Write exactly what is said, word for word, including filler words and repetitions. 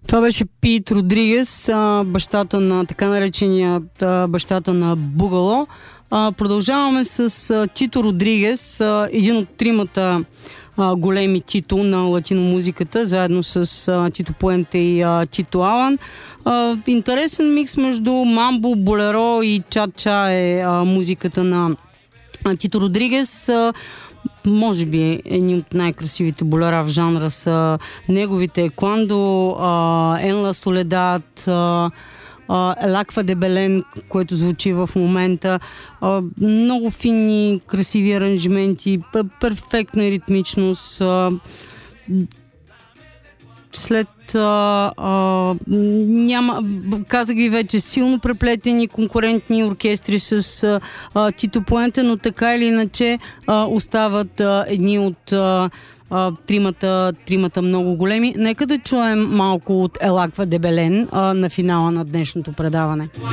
Това беше Пит Родригес, бащата на така наречения бащата на Бугало. Продължаваме с Тито Родригес, един от тримата големи Тито на латиномузиката, заедно с Тито Пуенте и Тито Алан. Интересен микс между мамбо, болеро и ча-ча е музиката на Тито Родригес. Може би едни от най-красивите болера в жанра са неговите Куандо, Ен ла Соледад, El Aqua de Belén, което звучи в момента. Много финни, красиви аранжименти, перфектна ритмичност. След а, а, няма, казах ви вече, силно преплетени конкурентни оркестри с а, Тито Пуенте, но така или иначе а, остават а, едни от а, а, тримата, тримата много големи. Нека да чуем малко от El Aqua de Belén а, на финала на днешното предаване.